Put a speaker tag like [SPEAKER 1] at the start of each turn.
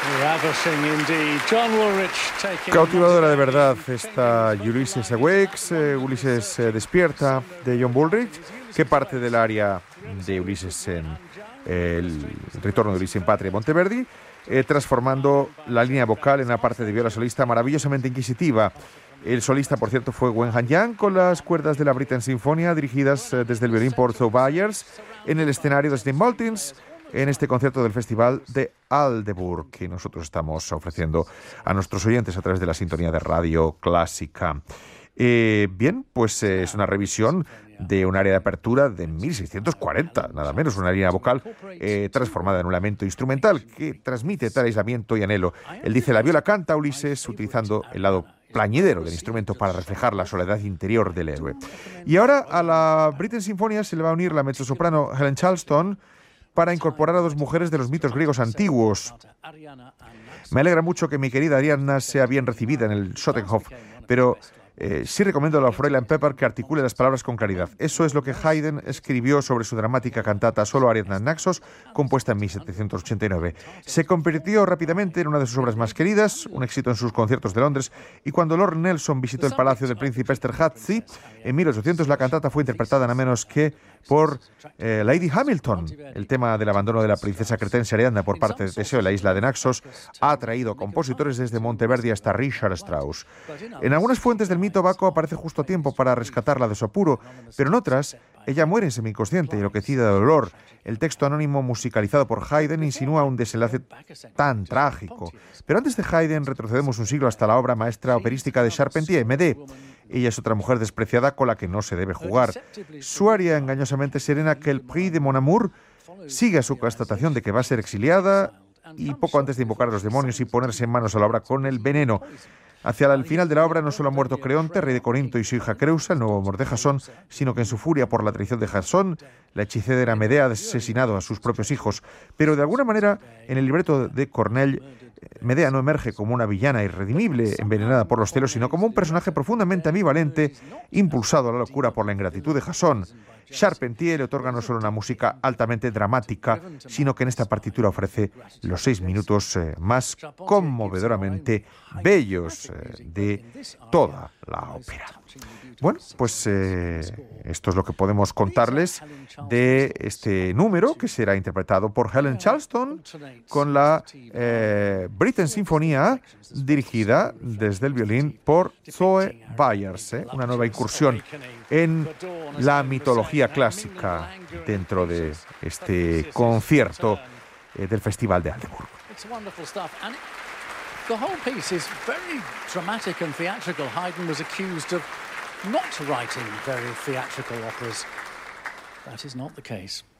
[SPEAKER 1] Cautivadora de verdad esta Ulysses Awakes, Ulises despierta, de John Bullrich, que parte del área de Ulises en el retorno de Ulises en Patria de Monteverdi, transformando la línea vocal en una parte de viola solista maravillosamente inquisitiva. El solista, por cierto, fue Wen Han Yang, con las cuerdas de la Britten Sinfonia dirigidas desde el violín por Zoe Byers en el escenario de St. Maltings, en este concierto del Festival de Aldeburgh que nosotros estamos ofreciendo a nuestros oyentes a través de la sintonía de Radio Clásica. Bien, pues es una revisión de un área de apertura de 1640, nada menos, una línea vocal transformada en un lamento instrumental que transmite tal aislamiento y anhelo. Él dice: la viola canta, Ulises, utilizando el lado plañidero del instrumento para reflejar la soledad interior del héroe. Y ahora a la Britten Sinfonia se le va a unir la mezzosoprano Helen Charleston para incorporar a dos mujeres de los mitos griegos antiguos. Me alegra mucho que mi querida Ariadna sea bien recibida en el Schottenhof, pero sí recomiendo a la Fräulein Pepper que articule las palabras con claridad. Eso es lo que Haydn escribió sobre su dramática cantata Solo Ariadna en Naxos, compuesta en 1789. Se convirtió rápidamente en una de sus obras más queridas, un éxito en sus conciertos de Londres, y cuando Lord Nelson visitó el palacio del príncipe Esterházy en 1800, la cantata fue interpretada nada menos que por Lady Hamilton. El tema del abandono de la princesa cretense Ariadna por parte de Teseo en la isla de Naxos ha atraído compositores desde Monteverdi hasta Richard Strauss. En algunas fuentes del mito, Baco aparece justo a tiempo para rescatarla de su apuro, pero en otras ella muere semiconsciente y enloquecida de dolor. El texto anónimo musicalizado por Haydn insinúa un desenlace tan trágico. Pero antes de Haydn retrocedemos un siglo hasta la obra maestra operística de Charpentier, Médée. Ella es otra mujer despreciada con la que no se debe jugar. Su aria engañosamente serena, que el Prix de Mon Amour, sigue a su constatación de que va a ser exiliada y poco antes de invocar a los demonios y ponerse en manos a la obra con el veneno. Hacia el final de la obra no solo ha muerto Creonte, rey de Corinto, y su hija Creusa, el nuevo amor de Jasón, sino que en su furia por la traición de Jasón, la hechicera Medea ha asesinado a sus propios hijos. Pero de alguna manera, en el libreto de Corneille, Medea no emerge como una villana irredimible, envenenada por los celos, sino como un personaje profundamente ambivalente, impulsado a la locura por la ingratitud de Jasón. Charpentier le otorga no solo una música altamente dramática, sino que en esta partitura ofrece los 6 minutos más conmovedoramente bellos de toda la ópera. Bueno, pues esto es lo que podemos contarles de este número, que será interpretado por Helen Charleston con la Britten Sinfonía, dirigida desde el violín por Zoe Byers, una nueva incursión en la mitología clásica dentro de este concierto del Festival de Aldeburgh.
[SPEAKER 2] The whole piece is very dramatic and theatrical. Haydn was accused of not writing very theatrical operas. That is not the case.